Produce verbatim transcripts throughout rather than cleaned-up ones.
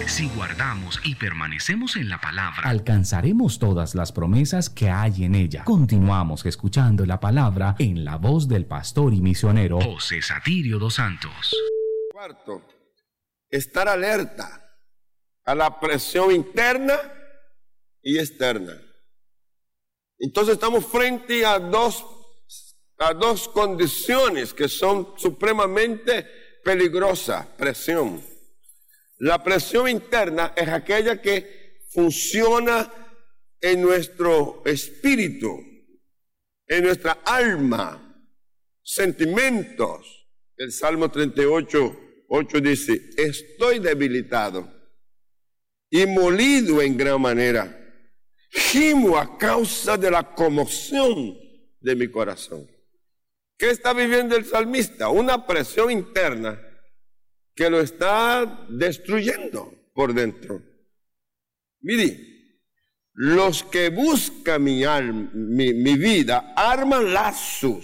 Si guardamos y permanecemos en la palabra, alcanzaremos todas las promesas que hay en ella. Continuamos escuchando la palabra en la voz del pastor y misionero José Satirio dos Santos. Cuarto, estar alerta a la presión interna y externa. Entonces estamos frente a dos, a dos condiciones que son supremamente peligrosas. Presión. La presión interna es aquella que funciona en nuestro espíritu, en nuestra alma, sentimientos. El Salmo treinta y ocho, ocho dice, estoy debilitado y molido en gran manera. Gimo a causa de la conmoción de mi corazón. ¿Qué está viviendo el salmista? Una presión interna que lo está destruyendo por dentro. Mire, los que buscan mi, alma, mi, mi vida arman lazos,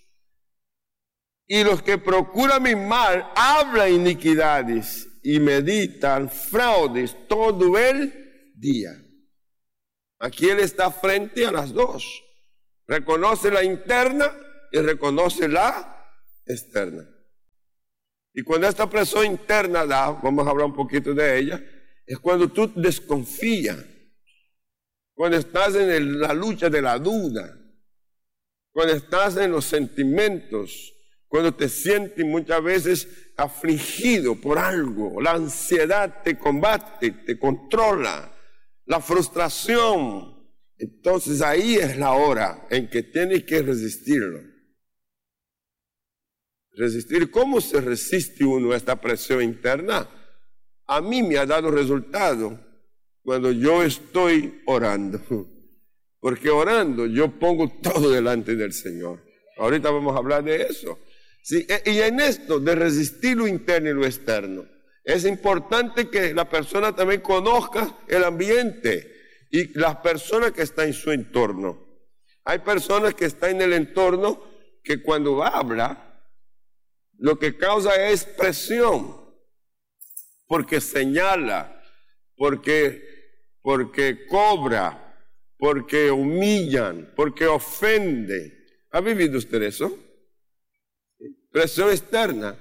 y los que procuran mi mal hablan iniquidades y meditan fraudes todo el día. Aquí él está frente a las dos. Reconoce la interna y reconoce la externa. Y cuando esta presión interna da, vamos a hablar un poquito de ella, es cuando tú desconfías, cuando estás en el, la lucha de la duda, cuando estás en los sentimientos, cuando te sientes muchas veces afligido por algo, la ansiedad te combate, te controla, la frustración. Entonces ahí es la hora en que tienes que resistirlo. Resistir. ¿Cómo se resiste uno a esta presión interna? A mí me ha dado resultado cuando yo estoy orando. Porque orando yo pongo todo delante del Señor. Ahorita vamos a hablar de eso. Sí, y en esto de resistir lo interno y lo externo, es importante que la persona también conozca el ambiente y las personas que están en su entorno. Hay personas que están en el entorno que cuando habla, lo que causa es presión, porque señala, porque, porque cobra, porque humillan, porque ofende. ¿Ha vivido usted eso? Presión externa.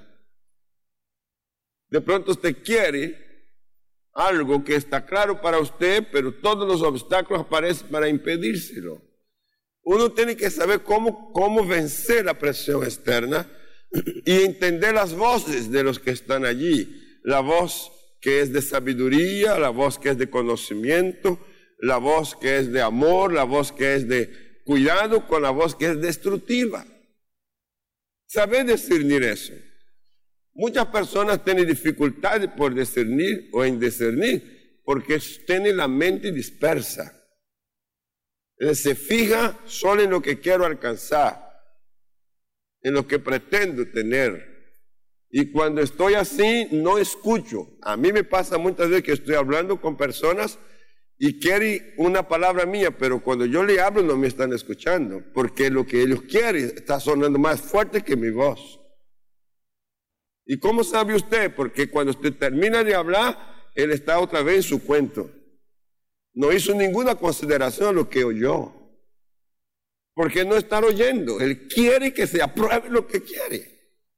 De pronto usted quiere algo que está claro para usted, pero todos los obstáculos aparecen para impedírselo. Uno tiene que saber cómo, cómo vencer la presión externa y entender las voces de los que están allí. La voz que es de sabiduría, la voz que es de conocimiento, la voz que es de amor, la voz que es de cuidado con la voz que es destructiva. Saber discernir eso. Muchas personas tienen dificultades por discernir o en discernir porque tienen la mente dispersa. Se fija solo en lo que quiero alcanzar, en lo que pretendo tener. Y cuando estoy así, no escucho. A mí me pasa muchas veces que estoy hablando con personas y quieren una palabra mía, pero cuando yo le hablo no me están escuchando, porque lo que ellos quieren está sonando más fuerte que mi voz. ¿Y cómo sabe usted? Porque cuando usted termina de hablar, él está otra vez en su cuento. No hizo ninguna consideración a lo que oyó. Porque no está oyendo. Él quiere que se apruebe lo que quiere.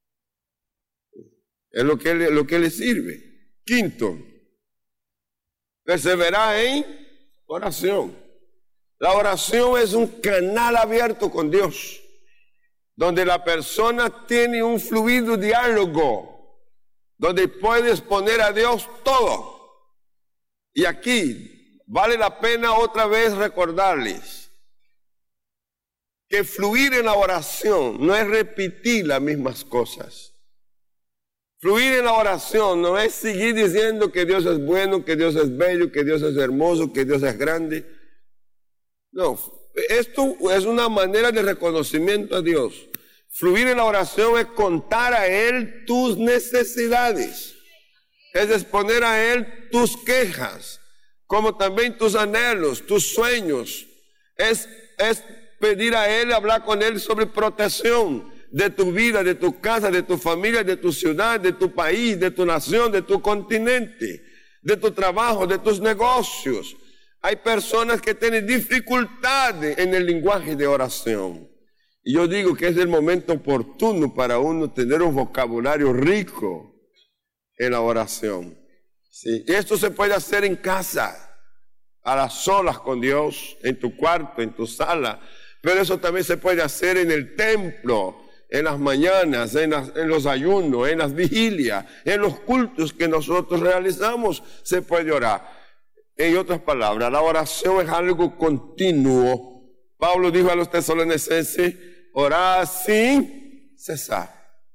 Es lo que le, lo que le sirve. Quinto, perseverar en oración. La oración es un canal abierto con Dios, donde la persona tiene un fluido diálogo, donde puedes poner a Dios todo. Y aquí vale la pena otra vez recordarles que fluir en la oración no es repetir las mismas cosas. Fluir en la oración no es seguir diciendo que Dios es bueno, que Dios es bello, que Dios es hermoso, que Dios es grande. No, esto es una manera de reconocimiento a Dios. Fluir en la oración es contar a Él tus necesidades. Es exponer a Él tus quejas, como también tus anhelos, tus sueños. Es, es pedir a Él, hablar con Él sobre protección de tu vida, de tu casa, de tu familia, de tu ciudad, de tu país, de tu nación, de tu continente, de tu trabajo, de tus negocios. Hay personas que tienen dificultades en el lenguaje de oración. Y yo digo que es el momento oportuno para uno tener un vocabulario rico en la oración. ¿Sí? Y esto se puede hacer en casa, a las solas con Dios, en tu cuarto, en tu sala. Pero eso también se puede hacer en el templo, en las mañanas, en, las, en los ayunos, en las vigilias, en los cultos que nosotros realizamos, se puede orar. En otras palabras, la oración es algo continuo. Pablo dijo a los tesalonicenses, orad sin cesar.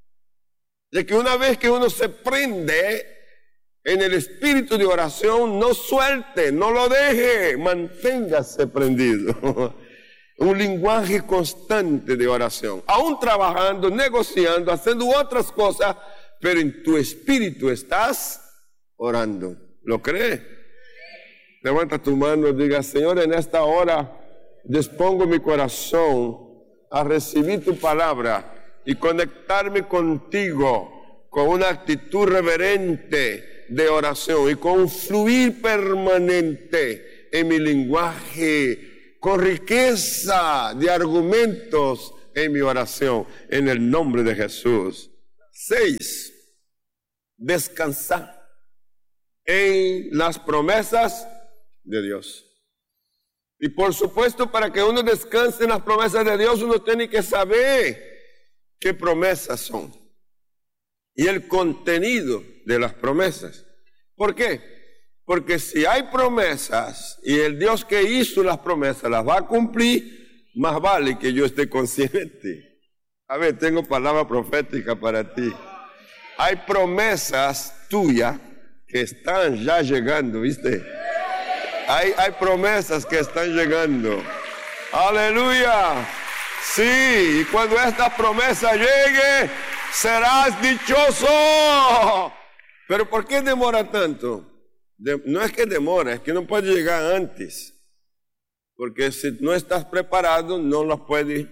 De que una vez que uno se prende en el espíritu de oración, no suelte, no lo deje, manténgase prendido. Un lenguaje constante de oración. Aún trabajando, negociando, haciendo otras cosas, pero en tu espíritu estás orando. ¿Lo crees? Levanta tu mano y diga, Señor, en esta hora dispongo mi corazón a recibir tu palabra y conectarme contigo con una actitud reverente de oración y con un fluir permanente en mi lenguaje, con riqueza de argumentos en mi oración, en el nombre de Jesús. Seis, descansar en las promesas de Dios. Y por supuesto, para que uno descanse en las promesas de Dios, uno tiene que saber qué promesas son y el contenido de las promesas. ¿Por qué? Porque si hay promesas y el Dios que hizo las promesas las va a cumplir, más vale que yo esté consciente. A ver, tengo palabra profética para ti. Hay promesas tuyas que están ya llegando, ¿viste? Hay, hay promesas que están llegando. Aleluya. Sí, y cuando esta promesa llegue, serás dichoso. Pero ¿por qué demora tanto? De, no es que demora, es que no puede llegar antes. Porque si no estás preparado, no las puedes.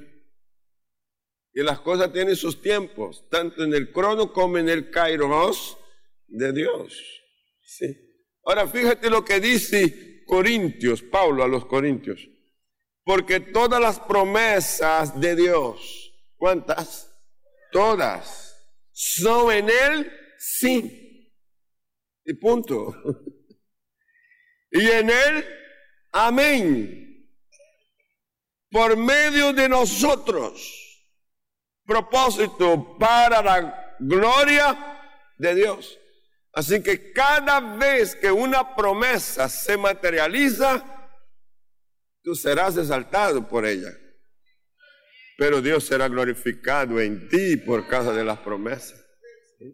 Y las cosas tienen sus tiempos, tanto en el crono como en el kairos de Dios. Sí. Ahora fíjate lo que dice Corintios, Pablo a los Corintios. Porque todas las promesas de Dios, ¿cuántas? Todas. Son en Él, sí. Y punto. Y en Él, amén. Por medio de nosotros. Propósito para la gloria de Dios. Así que cada vez que una promesa se materializa, tú serás exaltado por ella. Pero Dios será glorificado en ti por causa de las promesas. ¿Sí?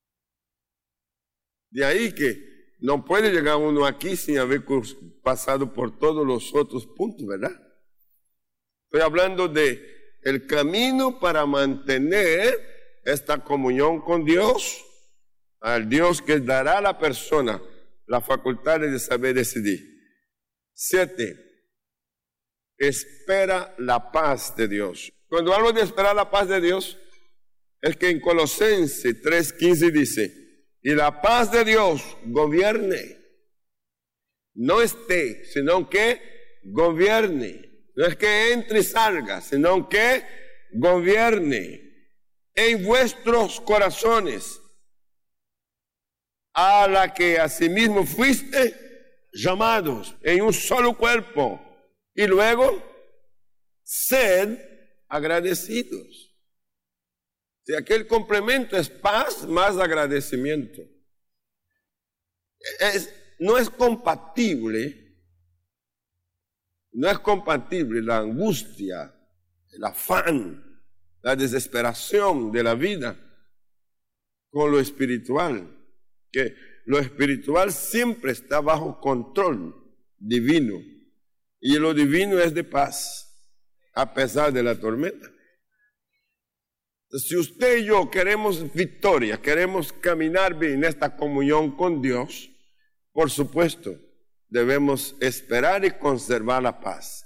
De ahí que no puede llegar uno aquí sin haber pasado por todos los otros puntos, ¿verdad? Estoy hablando de el camino para mantener esta comunión con Dios, al Dios que dará a la persona la facultad de saber decidir. Siete, espera la paz de Dios. Cuando hablo de esperar la paz de Dios, es que en Colosenses tres quince dice, y la paz de Dios gobierne, no esté, sino que gobierne. No es que entre y salga, sino que gobierne en vuestros corazones, a la que asimismo fuiste llamados en un solo cuerpo, y luego sed agradecidos. Si aquel complemento es paz más agradecimiento, es, no es compatible. No es compatible la angustia, el afán, la desesperación de la vida con lo espiritual. Que lo espiritual siempre está bajo control divino. Y lo divino es de paz, a pesar de la tormenta. Si usted y yo queremos victoria, queremos caminar bien en esta comunión con Dios, por supuesto, debemos esperar y conservar la paz.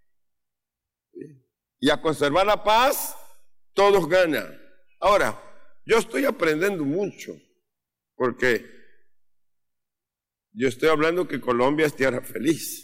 Y a conservar la paz, todos ganan. Ahora, yo estoy aprendiendo mucho, porque Yo estoy hablando que Colombia es tierra feliz.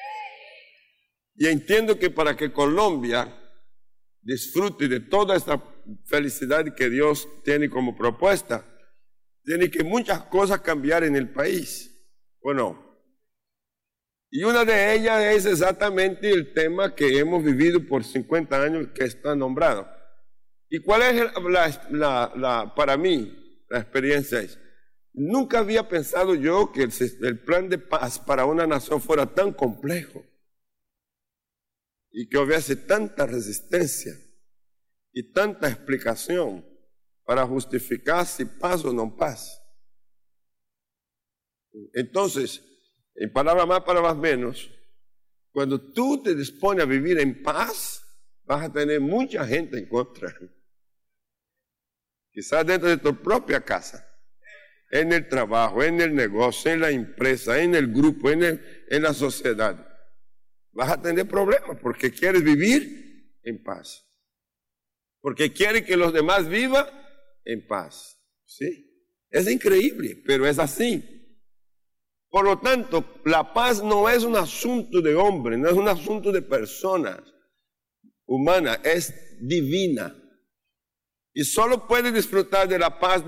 Y entiendo que para que Colombia disfrute de toda esta felicidad que Dios tiene como propuesta, tiene que muchas cosas cambiar en el país, ¿o no? Y una de ellas es exactamente el tema que hemos vivido por cincuenta años que está nombrado. ¿Y cuál es la, la, la, para mí la experiencia? Es, nunca había pensado yo que el, el plan de paz para una nación fuera tan complejo y que hubiese tanta resistencia y tanta explicación para justificar si paz o no paz. Entonces, en palabras más, palabras menos, cuando tú te dispones a vivir en paz, vas a tener mucha gente en contra. Quizás dentro de tu propia casa, en el trabajo, en el negocio, en la empresa, en el grupo, en, el, en la sociedad. Vas a tener problemas porque quieres vivir en paz. Porque quieres que los demás vivan en paz. ¿Sí? Es increíble, pero es así. Por lo tanto, la paz no es un asunto de hombre, no es un asunto de personas humanas, es divina. Y solo puede disfrutar de la paz